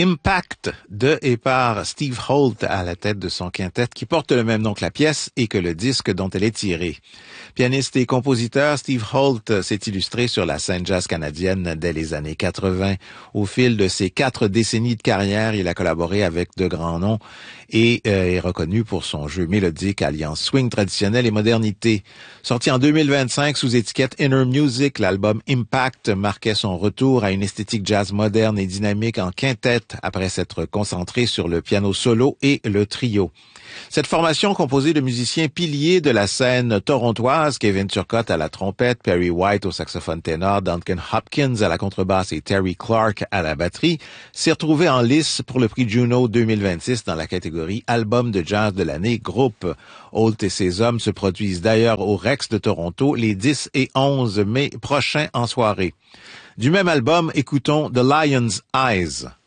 Impact de et par Steve Holt à la tête de son quintet qui porte le même nom que la pièce et que le disque dont elle est tirée. Pianiste et compositeur, Steve Holt s'est illustré sur la scène jazz canadienne dès les années 80. Au fil de ses 4 décennies de carrière, il a collaboré avec de grands noms et est reconnu pour son jeu mélodique alliant swing traditionnel et modernité. Sorti en 2025 sous étiquette Inner Music, l'album Impact marquait son retour à une esthétique jazz moderne et dynamique en quintet après s'être concentré sur le piano solo et le trio. Cette formation, composée de musiciens piliers de la scène torontoise, Kevin Turcotte à la trompette, Perry White au saxophone ténor, Duncan Hopkins à la contrebasse et Terry Clark à la batterie, s'est retrouvée en lice pour le prix Juno 2026 dans la catégorie Album de jazz de l'année groupe. Holt et ses hommes se produisent d'ailleurs au Rex de Toronto les 10 et 11 mai prochains en soirée. Du même album, écoutons The Lion's Eyes.